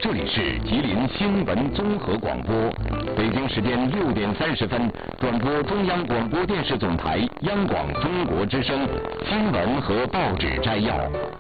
这里是吉林新闻综合广播，北京时间6点30分，转播中央广播电视总台央广中国之声新闻和报纸摘要。